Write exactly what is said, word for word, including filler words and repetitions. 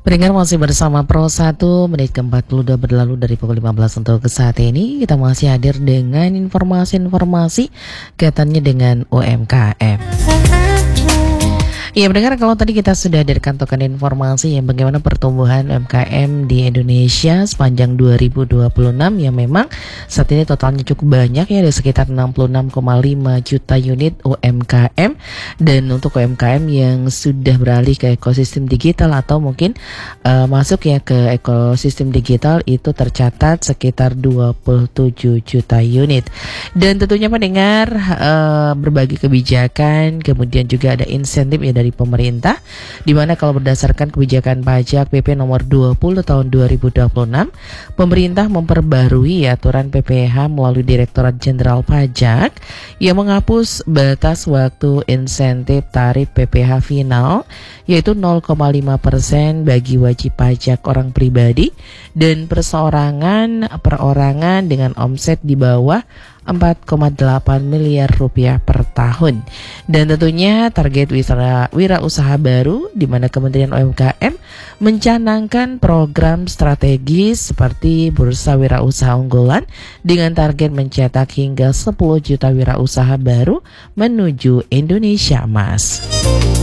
Pendengar masih bersama Pro satu, menit ke empat puluh dua berlalu dari pukul lima belas untuk ke saat ini. Kita masih hadir dengan informasi-informasi kaitannya dengan U M K M. Ya, mendengar kalau tadi kita sudah hadirkan token informasi yang bagaimana pertumbuhan U M K M di Indonesia sepanjang dua ribu dua puluh enam, yang memang saat ini totalnya cukup banyak ya, ada sekitar enam puluh enam koma lima juta unit U M K M. Dan untuk U M K M yang sudah beralih ke ekosistem digital atau mungkin uh, masuk ya ke ekosistem digital itu tercatat sekitar dua puluh tujuh juta unit. Dan tentunya pendengar uh, berbagai kebijakan, kemudian juga ada insentif ya dari dari pemerintah, di mana kalau berdasarkan kebijakan pajak P P nomor dua puluh tahun dua ribu dua puluh enam, pemerintah memperbarui aturan P P H melalui Direktorat Jenderal Pajak yang menghapus batas waktu insentif tarif P P H final yaitu nol koma lima persen bagi wajib pajak orang pribadi dan perseorangan perorangan dengan omset di bawah empat koma delapan miliar rupiah per tahun. Dan tentunya target wira, wira usaha baru di mana Kementerian U M K M mencanangkan program strategis seperti Bursa Wirausaha Unggulan dengan target mencetak hingga sepuluh juta wirausaha baru menuju Indonesia Emas.